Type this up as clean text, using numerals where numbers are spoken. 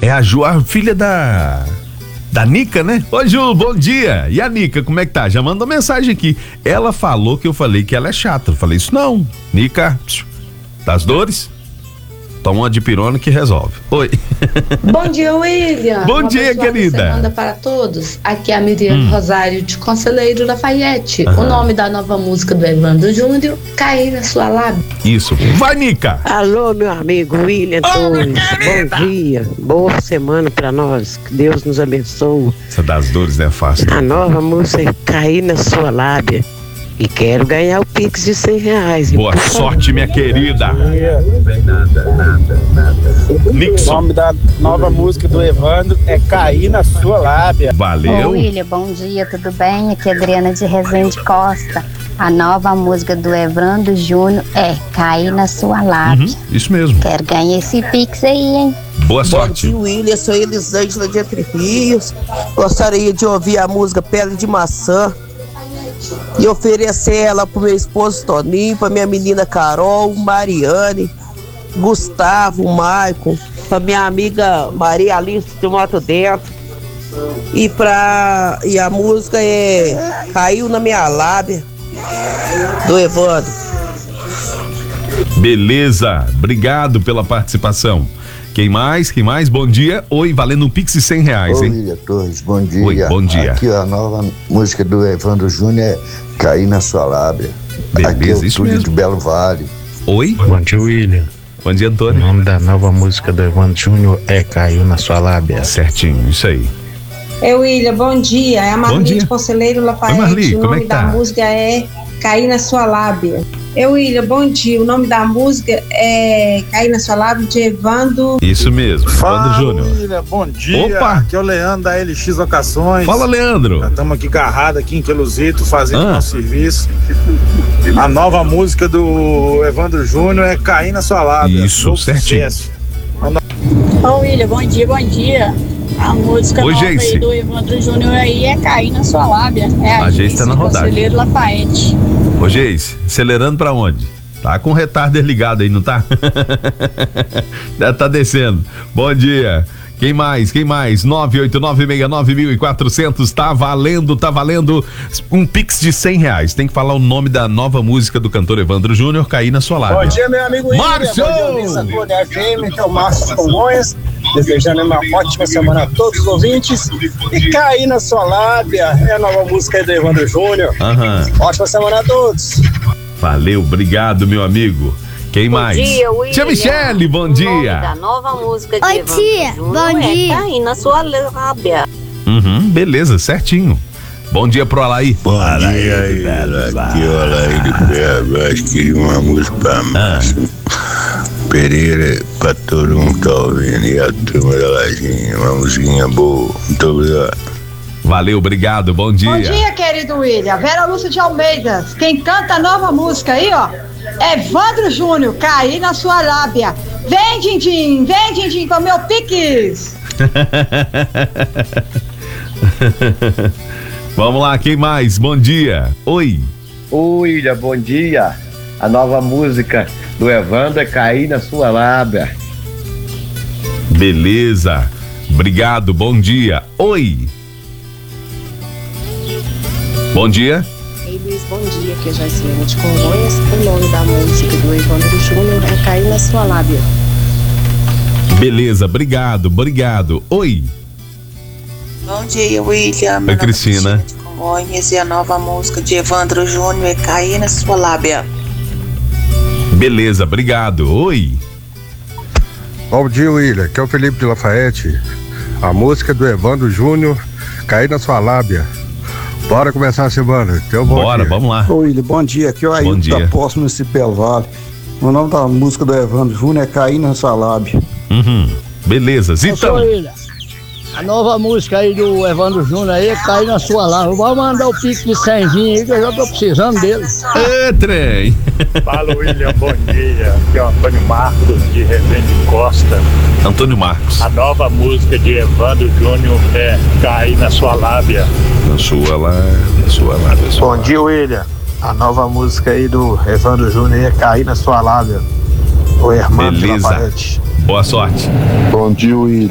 É a Ju, a filha da Nica, né? Ô Ju, bom dia. E a Nica, como é que tá? Já mandou mensagem aqui. Ela falou que eu falei que ela é chata. Eu falei isso não. Nica, das dores, toma uma dipirona que resolve. Oi. Bom dia, William. Bom dia, querida. Semana para todos. Aqui é a Miriam Rosário de Conselheiro Lafayette. O nome da nova música do Evandro Júnior, Cair na Sua Lábia. Isso. Vai, Nica. Alô, meu amigo William Torres. Bom dia. Boa semana pra nós. Que Deus nos abençoe. Essa das dores não é fácil. A nova música é Cair na Sua Lábia. E quero ganhar o Pix de R$100. Boa sorte, minha querida. O Nixon. nome da nova música do Evandro é Cair na Sua Lábia. Valeu. Ô, William, bom dia, tudo bem? Aqui é Adriana de Resende Costa. A nova música do Evandro Júnior é Cair na Sua Lábia. Isso mesmo. Quero ganhar esse Pix aí, hein? Boa sorte. Bom dia, William. Sou Elisângela de Entre Rios. Gostaria de ouvir a música Pele de Maçã e oferecer ela pro meu esposo Toninho, pra minha menina Carol, Mariane, Gustavo, Maicon, pra minha amiga Maria Alice de Moto Dentro. E a música é Caiu na Minha Lábia, do Evandro. Beleza. Obrigado pela participação. Quem mais? Bom dia. Oi, valendo um Pix de R$100, Oi, hein? William Torres, bom dia. Oi, bom dia. Aqui a nova música do Evandro Júnior é Cair na Sua Lábia. Beleza, aqui é o isso Túlio mesmo. de Belo Vale. Oi? Bom dia, William. Bom dia, O Antônio. nome da nova música do Evandro Júnior é Caiu na Sua Lábia. Certinho, isso aí. William, bom dia. É a Bom Marli dia. de Conselheiro Oi, Lafayette. Marli, O como é nome que da tá? música é Cair na Sua Lábia. William, bom dia. O nome da música é Cair na Sua Lábia, de Evandro. Isso mesmo, Evandro Júnior. William, bom dia. Opa! Aqui é o Leandro da LX Locações. Fala, Leandro. Estamos aqui agarrados aqui em Queluzito, fazendo nosso serviço. A nova música do Evandro Júnior é Cair na Sua Lábia. Isso, Novo certinho. sucesso. Ô, William, bom dia. A música Oi, nova Geice. aí do Evandro Júnior aí é Cair na Sua Lábia. É A Geice tá na de rodagem. Conselheiro Lafayette. Ô, Geis, acelerando pra onde? Tá com o retarder ligado aí, não tá? Tá descendo. Bom dia. Quem mais? 989699400. Tá valendo um Pix de R$100. Tem que falar o nome da nova música do cantor Evandro Júnior, Cair na Sua Lábia. Bom dia, meu amigo William. Márcio! Bom dia, Alissa Cunha FM, que é o Márcio de Congonhas. Desejando uma ótima semana a todos os ouvintes. E Cair na Sua Lábia é a nova música aí do Evandro Júnior. Ótima semana a todos. Valeu, obrigado, meu amigo. Quem mais? dia, William. Tia Michele, bom O nome da dia. nova música de Oi, Evandro tia, Júnior bom dia. É Cair na Sua Lábia. Beleza, certinho. Bom dia pro Alaí. Bom dia aí, aqui é o Alaí de Pedro. Acho que uma música pra Márcio Pereira, pra todo mundo que tá ouvindo. E a turma da Lajinha, uma musiquinha boa. Muito obrigado. Valeu, obrigado, bom dia. Bom dia, querido William. Vera Lúcia de Almeida. Quem canta a nova música aí, ó, é Evandro Júnior, Cair na Sua Lábia. Vem, Dindim, com meu Pix. Vamos lá, quem mais? Bom dia. Oi. Oi, William, bom dia. A nova música do Evandro é Cair na Sua Lábia. Beleza. Obrigado, bom dia. Oi. Bom dia. Ei, Luiz, bom dia. Aqui é Joycelina de Congonhas. O nome da música do Evandro Júnior é Cair na Sua Lábia. Beleza, obrigado. Oi. Bom dia, William. Oi, Cristina. De Congonhas, e a nova música de Evandro Júnior é Cair na Sua Lábia. Beleza, obrigado. Oi. Bom dia, William. Aqui é o Felipe de Lafayette. A música do Evandro Júnior, Cair na Sua Lábia. Bora começar a semana. Bora, vamos lá. Ô, William, bom dia. Aqui é o Ailton da Poço Municipal Vale. O nome da música do Evandro Júnior é Cair na Sua Lábia. Beleza, Zitão. A nova música aí do Evandro Júnior aí é Cair na Sua Lábia. Vou mandar o pique de 100 aí que eu já tô precisando dele. Trem. Fala, William, bom dia. Aqui é o Antônio Marcos de Resende Costa. Antônio Marcos. A nova música de Evandro Júnior é Cair na Sua Lábia. Na sua lábia. Bom dia, William. A nova música aí do Evandro Júnior é Cair na Sua Lábia. O irmão de Beleza. Lafayette. Boa sorte. Bom dia, William.